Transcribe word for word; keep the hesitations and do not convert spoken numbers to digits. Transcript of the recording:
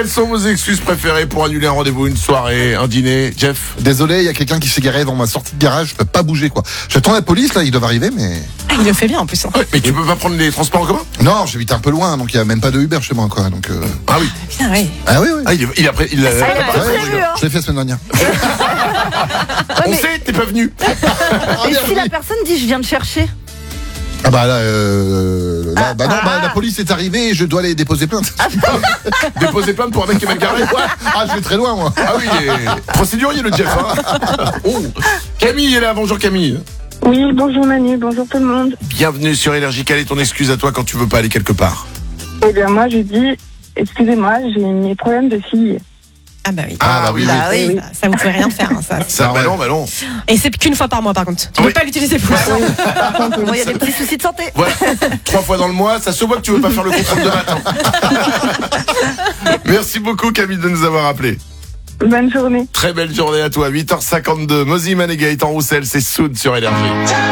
Quelles sont vos excuses préférées pour annuler un rendez-vous, une soirée, un dîner, Jeff? Désolé, il y a quelqu'un qui s'est garé devant ma sortie de garage, je peux pas bouger quoi. J'attends la police là, ils doivent arriver mais... Ah, il le fait bien en plus. Hein. Ouais, mais tu peux pas prendre les transports en commun? Non, j'habite un peu loin, donc il y a même pas de Uber chez moi quoi, donc... Euh... Ah oui. Putain, oui. Ah oui, oui. Ah, il, il a, pré- il a, Ah, il a ah, tout ouais, prévu, hein. Je l'ai fait la semaine dernière. On mais- sait, t'es pas venu. Et si la personne dit je viens te chercher? Ah bah là, euh, là bah non, Ah. bah la police est arrivée et je dois aller déposer plainte. Déposer plainte pour un mec qui est mal garé. Ah, je vais très loin moi. Ah oui, il est procédurier le Jeff. Hein. Oh. Camille est là, bonjour Camille. Oui, bonjour Manu, bonjour tout le monde. Bienvenue sur Énergie. Quelle est ton excuse à toi quand tu veux pas aller quelque part? Eh bien moi je dis, excusez-moi, j'ai mes problèmes de fille. Ah bah oui. Ah, bah oui, Bah oui. oui. Ça, ça, vous pouvez rien faire. Hein, ça. Ça, Ah bah ouais. non, bah non. Et c'est qu'une fois par mois par contre. Tu Oui. peux pas l'utiliser plus. Bon, il y a des petits soucis de santé. Voilà. Trois fois dans le mois, ça se voit que tu veux pas faire le contrôle de matin. Merci beaucoup Camille de nous avoir appelé. Bonne journée. Très belle journée à toi. huit heures cinquante-deux. Mozi Manega est en Roussel, c'est Soud sur Énergie.